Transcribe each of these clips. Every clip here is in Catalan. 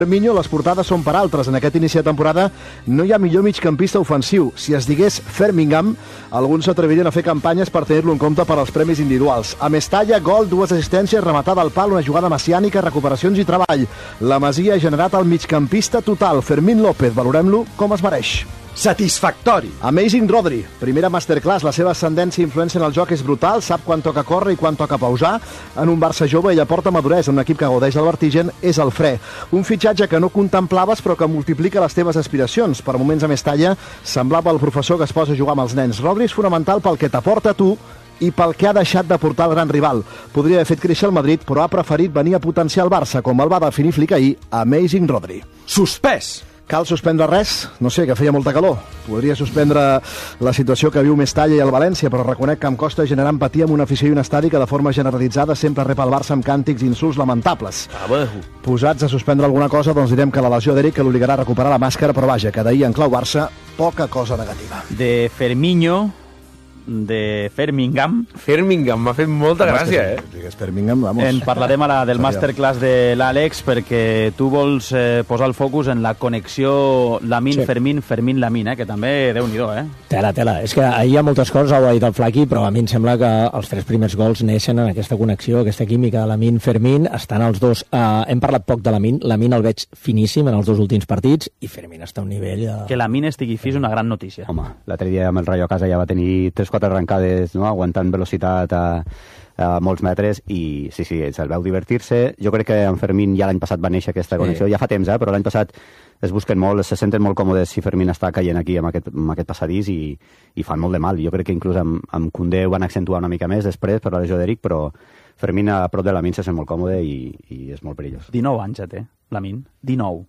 Ferminho, les portades són per altres. En aquest inici de temporada no hi ha millor migcampista ofensiu. Si es digués Fermingham, alguns s'atrevirien a fer campanyes per tenir-lo en compte per als premis individuals. A Mestalla, gol, 2 assistències, rematada al pal, una jugada messiànica, recuperacions i treball. La Masia ha generat el migcampista total. Fermín López, valorem-lo com es mereix. Satisfactori. Amazing Rodri, primera masterclass. La seva ascendència i influència en el joc és brutal, sap quan toca córrer i quan toca pausar. En un Barça jove ell aporta maduresa, un equip que gaudeix del vertigen és el fre. Un fitxatge que no contemplaves però que multiplica les teves aspiracions. Per moments a Mestalla semblava el professor que es posa a jugar amb els nens. Rodri és fonamental pel que t'aporta a tu i pel que ha deixat de portar el gran rival. Podria haver fet créixer el Madrid, però ha preferit venir a potenciar el Barça, com el va definir Flick ahir. Amazing Rodri. Suspès. Cal suspendre res? No sé, que feia molta calor. Podria suspendre la situació que viu Mestalla i el València, però reconec que em costa generar empatia amb una afició i un estadi que de forma generalitzada sempre rep el Barça amb càntics i insults lamentables. Posats a suspendre alguna cosa, doncs direm que la lesió d'Eric que l'obligarà a recuperar la màscara, però vaja, que d'ahir en clau Barça, poca cosa negativa. De Ferminho, de Fermingham. Fermingham, m'ha fet molta gràcia, Digues Fermingham, vamos. En parlarem ara del masterclass de l'Àlex, perquè tu vols posar el focus en la connexió Lamine-Fermín, Fermín-Lamine, que també, Déu-n'hi-do, Tela. És que ahir hi ha moltes coses, ho ha dit el Flaqui, però a mi em sembla que els 3 primers gols neixen en aquesta connexió, aquesta química de Lamine-Fermín. Estan els dos... hem parlat poc de Lamine. Lamine el veig finíssim en els 2 últims partits i Fermín està a un nivell... Que Lamine estigui fi és una gran notícia. Home, l'altre dia amb el Rayo a casa ja va tenir 3-4 arrancades, no? Aguantant velocitat a molts metres i sí, se'l veu divertir-se. Jo crec que en Fermín ja l'any passat va néixer aquesta connexió, ja fa temps, però l'any passat es busquen molt, se senten molt còmodes si Fermín està caient aquí amb aquest passadís i fan molt de mal. Jo crec que inclús amb Koundé ho van accentuar una mica més després per la lesió d'Eric, però Fermín a prop de Lamine se sent molt còmode i és molt perillós. 19 anys ja té, Lamine. 19.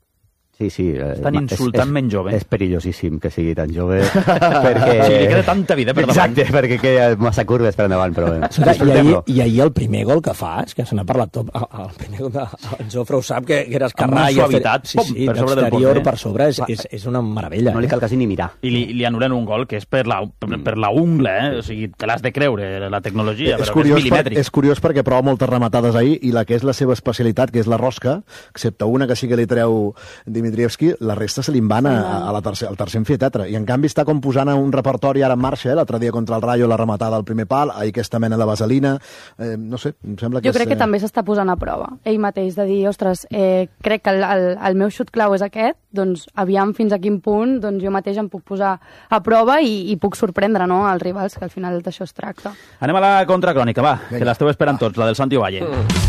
Sí. Estan insultant menys jove. És perillosíssim que sigui tan jove, perquè... Sí, li queda tanta vida per davant. Exacte, perquè queda massa curves per endavant, però... I ahir el primer gol que fa, és que se n'ha parlat tot, el primer gol en Jofre ho sap, que era escarrar... Amb una suavitat, d'exterior per sobre, és una meravella. No li cal quasi ni mirar. I li anulen un gol que és per la ungla, O sigui, te l'has de creure, la tecnologia, però és milimètric. És curiós perquè prova moltes rematades ahir i la que és la seva especialitat, que és la rosca, excepte una que sí que li treu Dimitrievski, la resta se li en van al tercer amfiteatre. I en canvi està com posant un repertori ara en marxa, l'altre dia contra el Rayo, la rematada al primer pal, ahir aquesta mena de vaselina, no sé, em sembla que... Jo crec que també s'està posant a prova, ell mateix, de dir, ostres, crec que el meu xut clau és aquest, doncs aviam fins a quin punt doncs jo mateix em puc posar a prova i puc sorprendre, no?, als rivals, que al final d'això es tracta. Anem a la contracrònica, va, que l'esteu esperant tots, la del Santi Ovalle.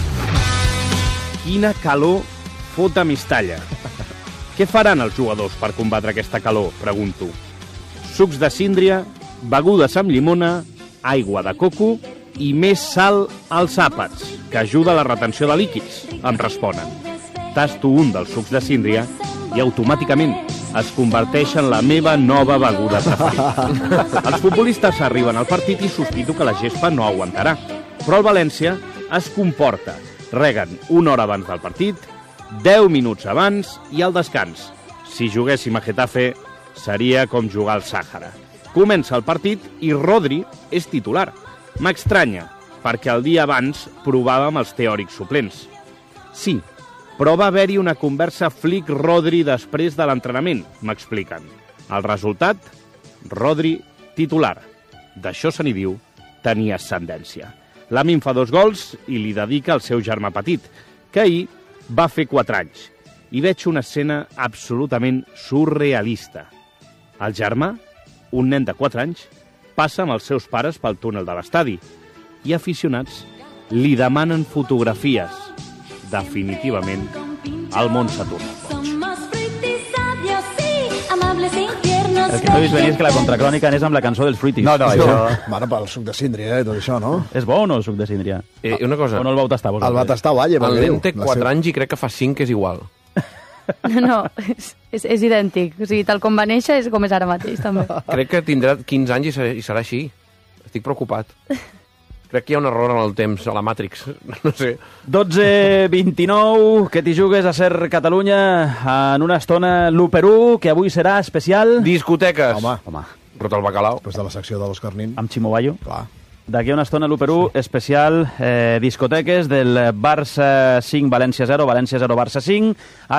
Quina calor fot a Mestalla. Què faran els jugadors per combatre aquesta calor, pregunto. Sucs de síndria, begudes amb llimona, aigua de coco i més sal als àpats, que ajuda a la retenció de líquids, em responen. Tasto un dels sucs de síndria i automàticament es converteix en la meva nova beguda preferida. Els futbolistes arriben al partit i sospito que la gespa no aguantarà, però el València es comporta. Reguen una hora abans del partit, 10 minuts abans i al descans. Si juguéssim a Getafe, seria com jugar al Sàhara. Comença el partit i Rodri és titular. M'estranya, perquè el dia abans provàvem els teòrics suplents. Sí, però va haver-hi una conversa Flick-Rodri després de l'entrenament, m'expliquen. El resultat? Rodri titular. D'això se n'hi diu tenir ascendència. Lamine fa 2 gols i li dedica al seu germà petit, que ahir va fer 4 anys, i veig una escena absolutament surrealista. El germà, un nen de 4 anys, passa amb els seus pares pel túnel de l'estadi i aficionats li demanen fotografies. Definitivament, el món s'ha tornat boig. El que no he vist venir és que la contracrònica anés amb la cançó dels Fruities. No, això... Bueno, pel suc de síndria, tot això, no? És bo o no, el suc de síndria? Una cosa. O no el vau tastar, vosaltres? El va tastar Valle, el nen té 4 anys i crec que fa 5 que és igual. No, és idèntic. O sigui, tal com va néixer és com és ara mateix, també. Crec que tindrà 15 anys i serà així. Estic preocupat. Crec que hi ha un error en el temps, a la Matrix. No sé. 12:29, que t'hi jugues a Ser Catalunya en una estona l'1x1, que avui serà especial... Discoteques. Home. Rota el bacalao. Després de la secció de l'Òscar Nin. Amb Ximo Bayo. Clar. D'aquí a una estona, l'1x1 especial discoteques del Barça 5, València 0, València 0, Barça 5.